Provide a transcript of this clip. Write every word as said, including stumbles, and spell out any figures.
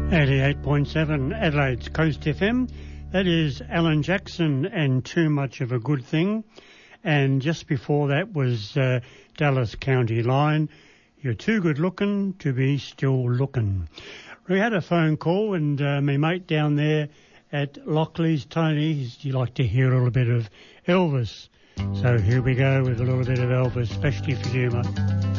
eighty-eight point seven Adelaide's Coast F M. That is Alan Jackson and Too Much of a Good Thing. And just before that was uh, Dallas County Line. You're too good looking to be still looking. We had a phone call and uh, my mate down there at Lockley's, Tony, he'd like to hear a little bit of Elvis. So here we go with a little bit of Elvis, especially for you, mate.